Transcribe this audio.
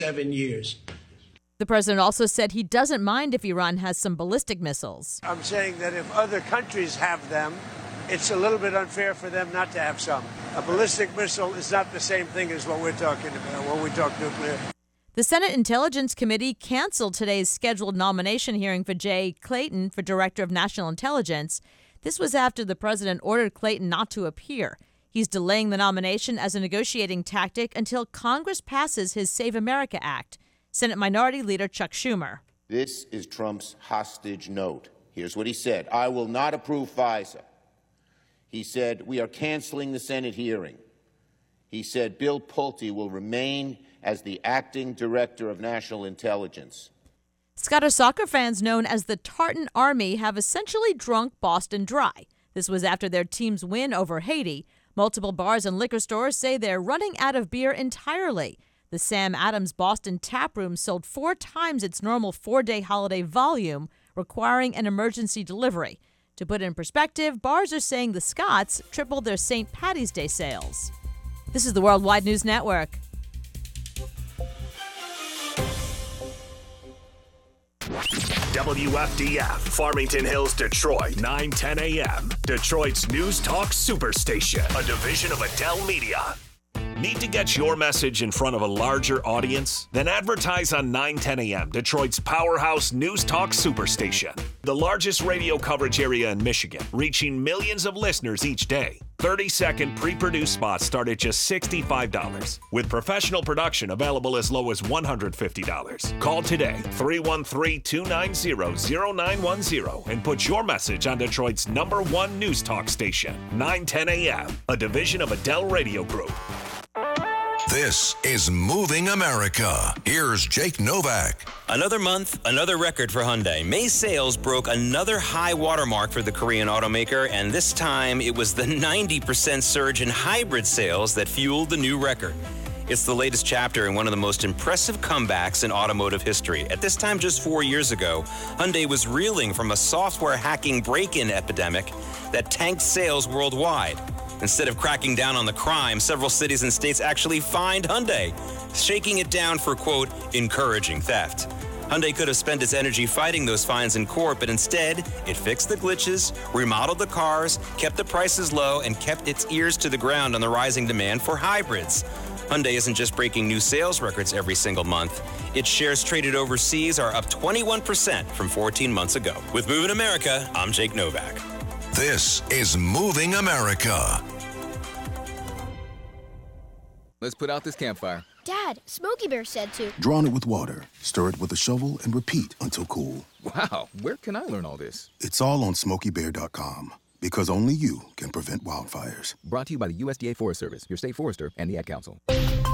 7 years. The president also said he doesn't mind if Iran has some ballistic missiles. I'm saying that if other countries have them, it's a little bit unfair for them not to have some. A ballistic missile is not the same thing as what we're talking about when we talk nuclear. The Senate Intelligence Committee canceled today's scheduled nomination hearing for Jay Clayton for Director of National Intelligence. This was after the president ordered Clayton not to appear. He's delaying the nomination as a negotiating tactic until Congress passes his Save America Act. Senate Minority Leader Chuck Schumer. This is Trump's hostage note. Here's what he said. I will not approve FISA. He said, we are canceling the Senate hearing. He said, Bill Pulte will remain as the acting director of national intelligence. Scottish soccer fans known as the Tartan Army have essentially drunk Boston dry. This was after their team's win over Haiti. Multiple bars and liquor stores say they're running out of beer entirely. The Sam Adams Boston Tap Room sold 4 times its normal 4-day holiday volume, requiring an emergency delivery. To put it in perspective, bars are saying the Scots tripled their St. Paddy's Day sales. This is the Worldwide News Network. WFDF, Farmington Hills, Detroit, 9:10 a.m. Detroit's News Talk Superstation, a division of Adele Media. Need to get your message in front of a larger audience? Then advertise on 9:10 a.m., Detroit's powerhouse News Talk Superstation. The largest radio coverage area in Michigan, reaching millions of listeners each day. 30-second pre-produced spots start at just $65, with professional production available as low as $150. Call today, 313-290-0910, and put your message on Detroit's #1 News Talk station, 9:10 a.m., a division of Adele Radio Group. This is Moving America. Here's Jake Novak. Another month, another record for Hyundai. May sales broke another high watermark for the Korean automaker, and this time it was the 90% surge in hybrid sales that fueled the new record. It's the latest chapter in one of the most impressive comebacks in automotive history. At this time just 4 years ago, Hyundai was reeling from a software hacking break-in epidemic that tanked sales worldwide. Instead of cracking down on the crime, several cities and states actually fined Hyundai, shaking it down for, quote, encouraging theft. Hyundai could have spent its energy fighting those fines in court, but instead, it fixed the glitches, remodeled the cars, kept the prices low, and kept its ears to the ground on the rising demand for hybrids. Hyundai isn't just breaking new sales records every single month. Its shares traded overseas are up 21% from 14 months ago. With Moving America, I'm Jake Novak. This is Moving America. Let's put out this campfire. Dad, Smokey Bear said to. Drown it with water, stir it with a shovel, and repeat until cool. Wow, where can I learn all this? It's all on SmokeyBear.com, because only you can prevent wildfires. Brought to you by the USDA Forest Service, your state forester, and the Ad Council.